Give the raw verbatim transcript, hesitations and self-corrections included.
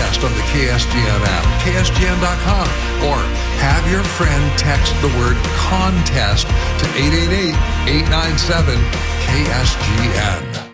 contest on the K S G N app, K S G N dot com, or have your friend text the word contest to eight eight eight, eight nine seven, K S G N.